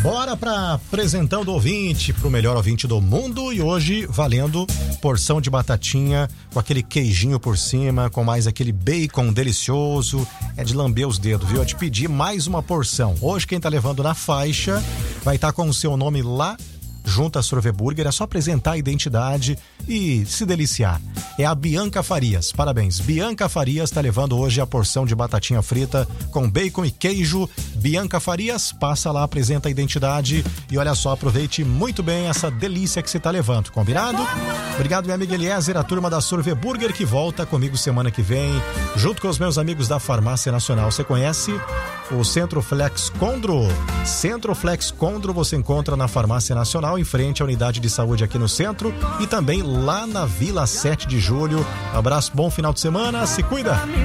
Bora pra apresentando o ouvinte, pro melhor ouvinte do mundo, e hoje valendo porção de batatinha com aquele queijinho por cima, com mais aquele bacon delicioso. É de lamber os dedos, viu? É de pedir mais uma porção. Hoje quem tá levando na faixa vai estar com o seu nome lá junto à Sorve Burger. É só apresentar a identidade e se deliciar. É a Bianca Farias. Parabéns. Bianca Farias está levando hoje a porção de batatinha frita com bacon e queijo. Bianca Farias, passa lá, apresenta a identidade e olha só, aproveite muito bem essa delícia que você está levando. Combinado? Obrigado, minha amiga Eliezer, a turma da Sorve Burger que volta comigo semana que vem, junto com os meus amigos da Farmácia Nacional. Você conhece o Centro Flex Condro? Centro Flex Condro você encontra na Farmácia Nacional, em frente à unidade de saúde aqui no centro e também lá na Vila 7 de Julho. Um abraço, bom final de semana, se cuida!